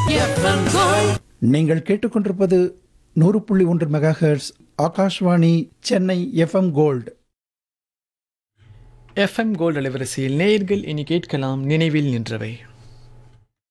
FM Gold. நீங்கள் கேட்டுக்கொண்டிருப்பது 100.1 megahertz Akashvani Chennai FM gold. FM gold அலைவரிசையில் நேயர்கள் இனி கேட்கலாம் நினைவில் நின்றவை.